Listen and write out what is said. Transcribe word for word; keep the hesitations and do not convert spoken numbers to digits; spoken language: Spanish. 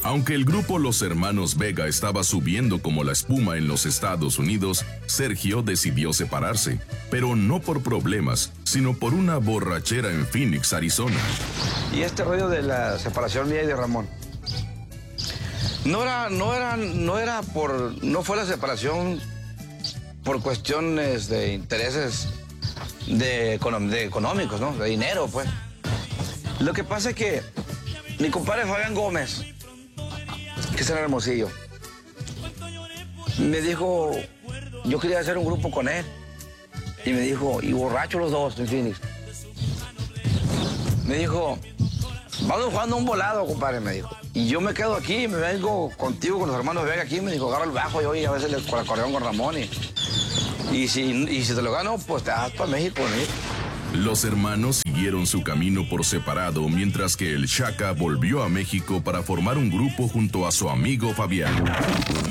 Aunque el grupo Los Hermanos Vega estaba subiendo como la espuma en los Estados Unidos, Sergio decidió separarse, pero no por problemas, sino por una borrachera en Phoenix, Arizona. Y este rollo de la separación mía y de Ramón, no era, no era, no era por, no fue la separación por cuestiones de intereses de, de económicos, ¿no? De dinero, pues. Lo que pasa es que mi compadre Fabián Gómez, que es en Hermosillo, me dijo, yo quería hacer un grupo con él. Y me dijo, y borrachos los dos en Phoenix. Me dijo, vamos jugando un volado, compadre, me dijo. Y yo me quedo aquí, me vengo contigo, con los hermanos Vega aquí, me dijo, agarra el bajo y hoy a veces le con el acordeón con Ramón. Y, y, si, y si te lo gano, pues te vas para México, ¿no? Los hermanos siguieron su camino por separado, mientras que el Chaca volvió a México para formar un grupo junto a su amigo Fabián.